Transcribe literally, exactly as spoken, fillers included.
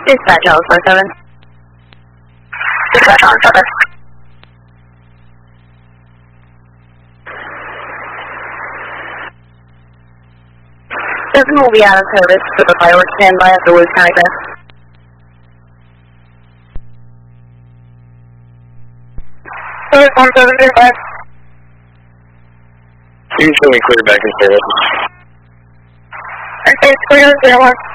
Dispatch, Alice four seven. Dispatch, Alice seven. Seven will be out of service for the fireworks standby at the Lewis County Fair. Service one seven zero five. Usually clear back in service. Okay, clear zero one.